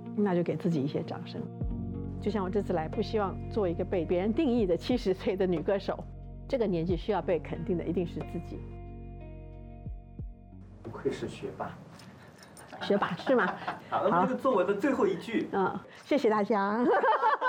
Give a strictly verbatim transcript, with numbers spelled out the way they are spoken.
那就给自己一些掌声。就像我这次来，不希望做一个被别人定义的七十岁的女歌手，这个年纪需要被肯定的一定是自己。 不愧是学霸， 学霸是吗？ 好，那么这个作文的最后一句， 嗯，谢谢大家。